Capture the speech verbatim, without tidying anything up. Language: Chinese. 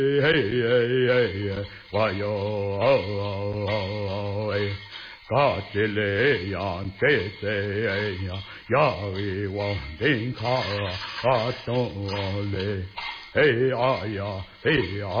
嘿嘿嘿，我哟哎，嘎吱嘞呀，这这呀，呀喂我林卡啊东嘞，嘿呀呀，嘿呀。